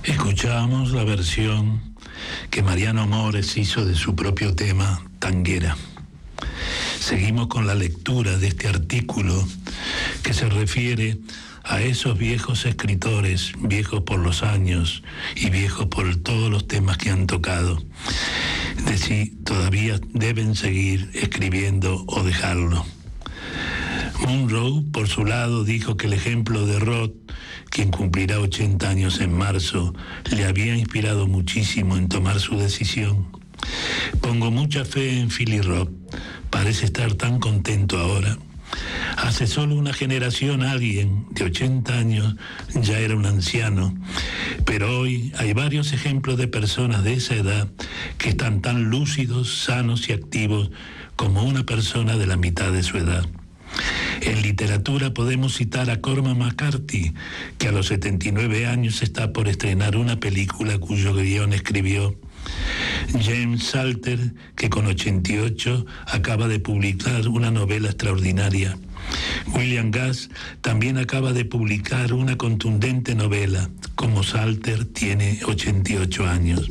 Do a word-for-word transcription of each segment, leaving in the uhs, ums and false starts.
Escuchamos la versión que Mariano Mores hizo de su propio tema, Tanguera. Seguimos con la lectura de este artículo que se refiere a esos viejos escritores, viejos por los años y viejos por todos los temas que han tocado, de si todavía deben seguir escribiendo o dejarlo. Munro, por su lado, dijo que el ejemplo de Roth, quien cumplirá ochenta años en marzo, le había inspirado muchísimo en tomar su decisión. Pongo mucha fe en Philly Roth, parece estar tan contento ahora. Hace solo una generación alguien de ochenta años ya era un anciano, pero hoy hay varios ejemplos de personas de esa edad que están tan lúcidos, sanos y activos como una persona de la mitad de su edad. En literatura podemos citar a Cormac McCarthy, que a los setenta y nueve años está por estrenar una película cuyo guión escribió. James Salter, que con ochenta y ocho acaba de publicar una novela extraordinaria. William Gass también acaba de publicar una contundente novela. Como Salter tiene ochenta y ocho años.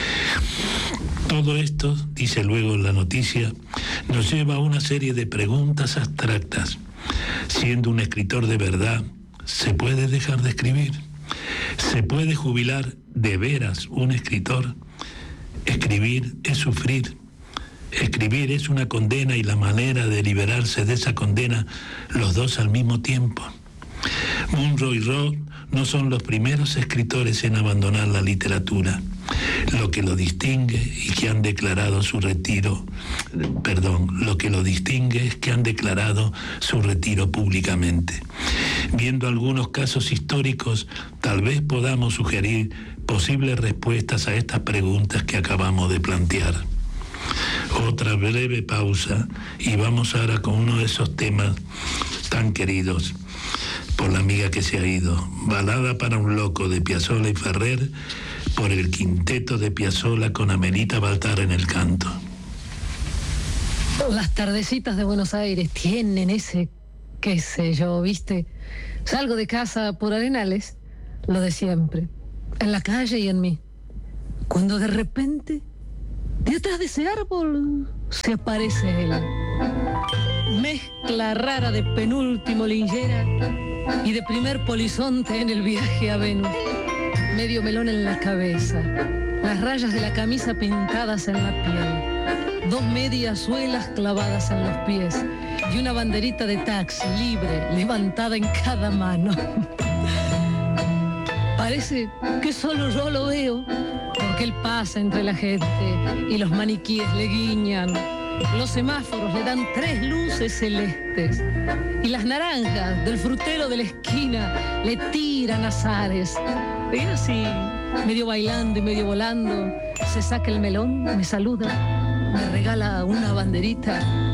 Todo esto, dice luego la noticia, nos lleva a una serie de preguntas abstractas. Siendo un escritor de verdad, ¿se puede dejar de escribir? ¿Se puede jubilar de veras un escritor? Escribir es sufrir. Escribir es una condena y la manera de liberarse de esa condena, los dos al mismo tiempo. Munro y Roth no son los primeros escritores en abandonar la literatura. Lo que lo distingue y que han declarado su retiro, perdón, lo que lo distingue es que han declarado su retiro públicamente. Viendo algunos casos históricos, tal vez podamos sugerir posibles respuestas a estas preguntas que acabamos de plantear. Otra breve pausa y vamos ahora con uno de esos temas tan queridos por la amiga que se ha ido. Balada para un loco de Piazzolla y Ferrer, por el quinteto de Piazzolla con Amelita Baltar en el canto. Las tardecitas de Buenos Aires tienen ese, qué sé yo, ¿viste? Salgo de casa por Arenales, lo de siempre, en la calle y en mí. Cuando de repente, detrás de ese árbol, se aparece él. Mezcla rara de penúltimo Lingera y de primer polizonte en el viaje a Venus. Medio melón en la cabeza, las rayas de la camisa pintadas en la piel, dos medias suelas clavadas en los pies y una banderita de taxi libre levantada en cada mano. Parece que solo yo lo veo, porque él pasa entre la gente y los maniquíes le guiñan. Los semáforos le dan tres luces celestes y las naranjas del frutero de la esquina le tiran azares. Y así, medio bailando y medio volando, se saca el melón, me saluda, me regala una banderita